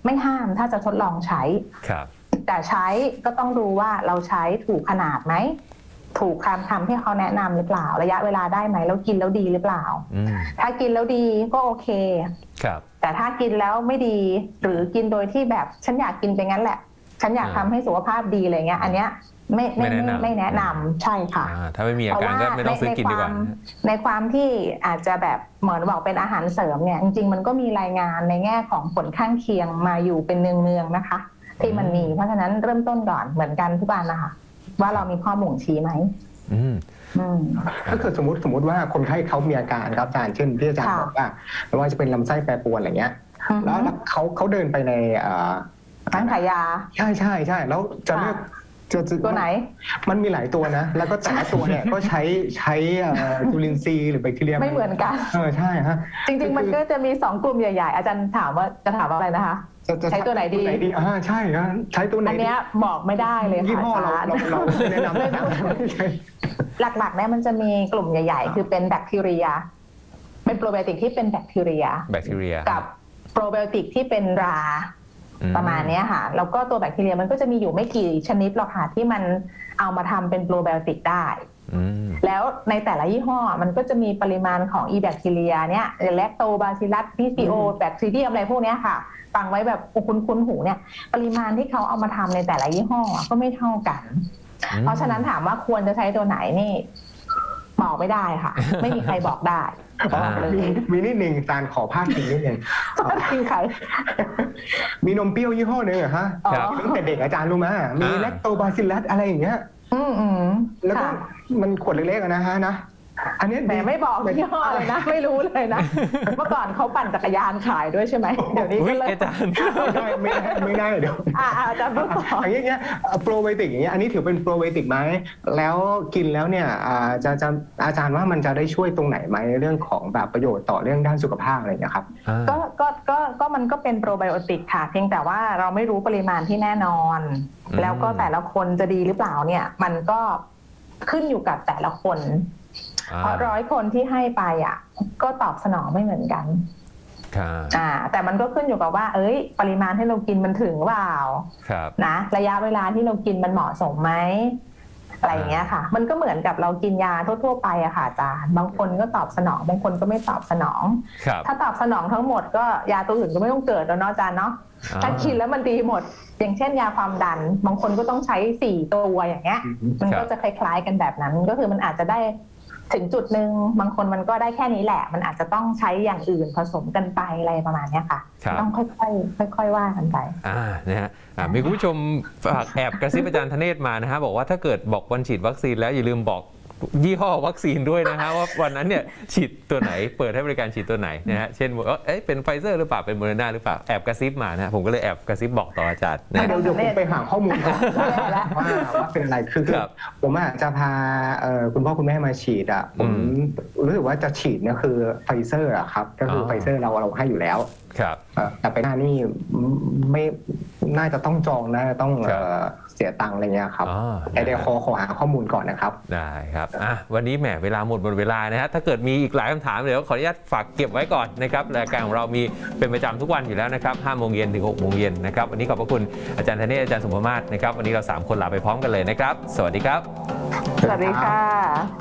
ไม่ห้ามถ้าจะทดลองใช้ครับแต่ใช้ก็ต้องดูว่าเราใช้ถูกขนาดไหมถูกคำที่เขาแนะนำหรือเปล่าระยะเวลาได้ไหมแล้วกินแล้วดีหรือเปล่าถ้ากินแล้วดีก็โอเคครับแต่ถ้ากินแล้วไม่ดีหรือกินโดยที่แบบฉันอยากกินไปงั้นแหละฉันอยากทำให้สุขภาพดีอะไรเงี้ยอันเนี้ยไม่แนะนำใช่ค่ะถ้าไม่มีอาการก็ไม่ต้องซื้อกินดีกว่าในความที่อาจจะแบบเหมือนบอกเป็นอาหารเสริมเนี่ยจริงๆมันก็มีรายงานในแง่ของผลข้างเคียงมาอยู่เป็นเนืองๆนะคะที่มันมีเพราะฉะนั้นเริ่มต้นก่อนเหมือนกันทุกบ้านนะคะว่าเรามีข้อบ่งชี้ไหมถ้าเกิดสมมติว่าคนไข้เขามีอาการครับอาจารย์เช่นที่อาจารย์บอกว่าไม่ว่าจะเป็นลำไส้แปรปรวนอะไรเงี้ยแล้วเขาเดินไปในร้านขายยาใช่แล้วจะเลือกตัวไหนมันมีหลายตัวนะแล้วก็แต่ละตัวเนี่ยก็ใช้จุลินทรีย์หรือแบคทีเรียไม่เหมือนกันใช่ฮะจริงๆมันก็จะมี2กลุ่มใหญ่ๆอาจารย์ถามว่าจะถามอะไรนะคะใช้ตัวไหนดีใช่ครับใช้ตัวไหนอันนี้บอกไม่ได้เลยค่ะยี่ห้อเราแนะนำนะหลักๆเนี่ยมันจะมีกลุ่มใหญ่ๆคือเป็นแบคทีเรียเป็นโปรไบโอติกที่เป็นแบคทีเรียกับโปรไบโอติกที่เป็นราประมาณนี้ค่ะแล้วก็ตัวแบคทีเรียมันก็จะมีอยู่ไม่กี่ชนิดหรอกค่ะที่มันเอามาทำเป็นโปรไบโอติกได้แล้วในแต่ละยี่ห้อมันก็จะมีปริมาณของอีแบคทีเรียเนี่ยแลคโตบาซิลัสพีซีโอแบคทีเรียอะไรพวกนี้ค่ะฟังไว้แบบคุ้นหูเนี่ยปริมาณที่เขาเอามาทำในแต่ละยี่ห้อก็ไม่เท่ากันเพราะฉะนั้นถามว่าควรจะใช้ตัวไหนนี่บอกไม่ได้ค่ะไม่มีใครบอกได้มีนิดหนึ่งการขอพาดพิงนิดหนึ่งพิงใครมีนมเปรี้ยวยี่ห้อหนึ่งเหรอฮะตั้งแต่เด็กอาจารย์รู้ไหมมีแลคโตบาซิลลัสอะไรอย่างเงี้ยแล้วก็มันขวดเล็กๆนะฮะนะอันนี้แต่ไม่บอกยี่ห้อเลยนะไม่รู้เลยนะเมื่อก่อนเขาปั่นจักรยานขายด้วยใช่ไหมเดี๋ยวนี้ก็เลยอาจารย์ไม่ได้เดี๋ยวอาจารย์พูดต่ออย่างเงี้ยโปรไบโอติกอย่างเงี้ยอันนี้ถือเป็นโปรไบโอติกไหมแล้วกินแล้วเนี่ยจะอาจารย์ว่ามันจะได้ช่วยตรงไหนไหมเรื่องของแบบประโยชน์ต่อเรื่องด้านสุขภาพอะไรอย่างเงี้ยครับก็มันก็เป็นโปรไบโอติกค่ะเพียงแต่ว่าเราไม่รู้ปริมาณที่แน่นอนแล้วก็แต่ละคนจะดีหรือเปล่าเนี่ยมันก็ขึ้นอยู่กับแต่ละคนเพราะ100 คนที่ให้ไปก็ตอบสนองไม่เหมือนกันแต่มันก็ขึ้นอยู่กับว่าปริมาณที่เรากินมันถึงเปล่านะระยะเวลาที่เรากินมันเหมาะสมไหมอะไรอย่างเงี้ยค่ะมันก็เหมือนกับเรากินยาทั่วๆไปอะค่ะอาจารย์บางคนก็ตอบสนองบางคนก็ไม่ตอบสนองถ้าตอบสนองทั้งหมดก็ยาตัวอื่นก็ไม่ต้องเกิดแล้วเนาะอาจารย์เนาะถ้ากินแล้วมันดีหมดอย่างเช่นยาความดันบางคนก็ต้องใช้4 ตัวอย่างเงี้ยมันก็จะคล้ายๆกันแบบนั้นก็คือมันอาจจะได้ถึงจุดหนึ่งบางคนมันก็ได้แค่นี้แหละมันอาจจะต้องใช้อย่างอื่นผสมกันไปอะไรประมาณนี้ค่ะต้องค่อยๆว่ากันไปนะฮะมีคุณผู้ชมฝากแอบกระซิบอาจารย์ธเนศมานะฮะบอกว่าถ้าเกิดบอกวันฉีดวัคซีนแล้วอย่าลืมบอกยี่ห้อวัคซีนด้วยนะฮะว่าวันนั้นเนี่ยฉีดตัวไหนเปิดให้บริการฉีดตัวไหนนะฮะเช่นว่าเป็นไฟเซอร์หรือเปล่าเป็นโมเดอร์นาหรือเปล่าแอบกระซิบมานะผมก็เลยแอบกระซิบบอกต่ออาจารย์นะเดี๋ยวผมไปหาข้อมูลก่อนว่าเป็นอะไรคือผมอาจจะพาคุณพ่อคุณแม่มาฉีดผมรู้สึกว่าจะฉีดเนี่ยคือไฟเซอร์ครับก็คือไฟเซอร์เราให้อยู่แล้วแต่ไปหน้านี่ไม่น่าจะต้องจองนะต้องเสียตังค์อะไรเงี้ยครับแต่เดี๋ยวขอหาข้อมูลก่อนนะครับได้ครับวันนี้แหมเวลาหมดเวลานะฮะถ้าเกิดมีอีกหลายคำถามเดี๋ยวขออนุญาตฝากเก็บไว้ก่อนนะครับรายการของเรามีเป็นประจำทุกวันอยู่แล้วนะครับ5 โมงเย็นถึง6 โมงเย็นนะครับวันนี้ขอบพระคุณอาจารย์ธเนศอาจารย์สมภมาศนะครับวันนี้เรา3 คนลาไปพร้อมกันเลยนะครับสวัสดีครับสวัสดีค่ะ